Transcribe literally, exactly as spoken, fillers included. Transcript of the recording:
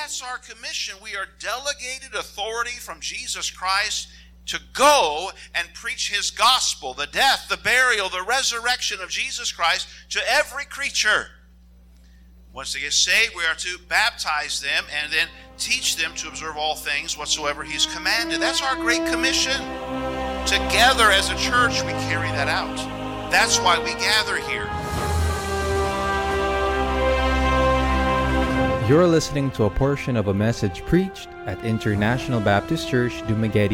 That's our commission. We are delegated authority from Jesus Christ to go and preach his gospel, the death, the burial, the resurrection of Jesus Christ to every creature. Once they get saved, we are to baptize them and then teach them to observe all things whatsoever he's commanded. That's our great commission. Together as a church, we carry that out. That's why we gather here. You're listening to a portion of a message preached at International Baptist Church, Dumaguete,